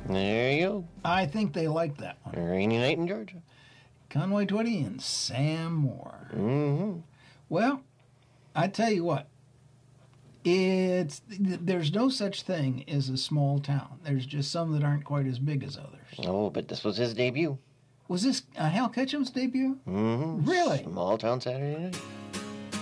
There you go. I think they like that one. Rainy night in Georgia. Conway Twitty and Sam Moore. Mm-hmm. Well, I tell you what. There's no such thing as a small town. There's just some that aren't quite as big as others. Oh, but this was his debut. Was this Hal Ketchum's debut? Mm-hmm. Really? Small Town Saturday Night.